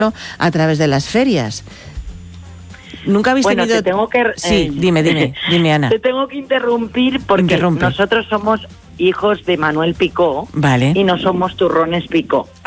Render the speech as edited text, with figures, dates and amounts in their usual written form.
a través de las ferias. ¿Nunca habéis tenido...? Te tengo que... Sí, dime, Ana. Te tengo que interrumpir porque nosotros somos hijos de Manuel Picó. Vale. Y no somos turrones Picó.